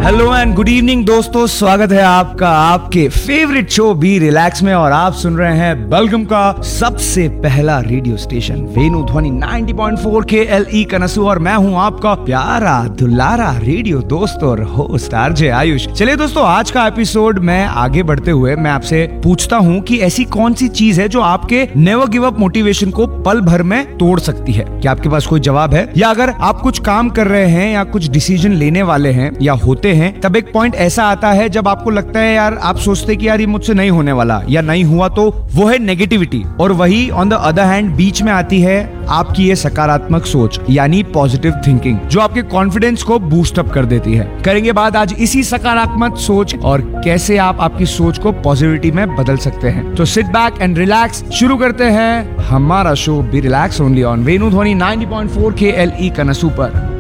Hello and good evening दोस्तों, स्वागत है आपका आपके फेवरेट शो बी रिलैक्स में। और आप सुन रहे हैं बेलगाम का सबसे पहला रेडियो स्टेशन वेणु ध्वनि 90.4 KLE कनसू। और मैं हूं आपका प्यारा दुलारा रेडियो दोस्त और होस्ट आरजे आयुष। चलिए दोस्तों, आज का एपिसोड में आगे बढ़ते हुए मैं आपसे पूछता हूं कि ऐसी कौन सी चीज है जो आपके नेवर गिव अप मोटिवेशन को पल भर में तोड़ सकती है। क्या आपके पास कोई जवाब है? या अगर आप कुछ काम कर रहे हैं या कुछ डिसीजन लेने वाले हैं या होते हैं, तब एक पॉइंट ऐसा आता है जब आपको लगता है यार, आप सोचते कि यार ये मुझसे नहीं होने वाला या नहीं हुआ, तो वो है नेगेटिविटी। और वही ऑन द अदर हैंड बीच में आती है आपकी ये सकारात्मक सोच यानी पॉजिटिव थिंकिंग, जो आपके कॉन्फिडेंस को बूस्ट अप कर देती है। करेंगे बात आज इसी सकारात्मक सोच और कैसे आप आपकी सोच को पॉजिटिविटी में बदल सकते हैं। तो सिट बैक एंड रिलैक्स, शुरू करते हैं हमारा show be relax only on वेणु ध्वनि 90.4 KLE कनसू पर।